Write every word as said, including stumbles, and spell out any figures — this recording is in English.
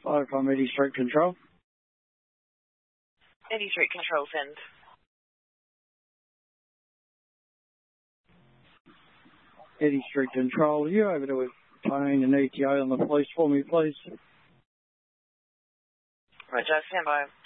five from Eddie Street Control. Eddie Street Control, send. Eddie Street Control, are you able to obtain an E T A on the police for me, please? Right, Joe, stand by.